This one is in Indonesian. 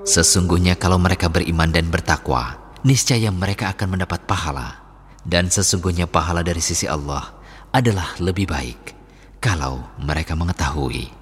Sesungguhnya kalau mereka beriman dan bertakwa, niscaya mereka akan mendapat pahala. Dan sesungguhnya pahala dari sisi Allah adalah lebih baik kalau mereka mengetahui.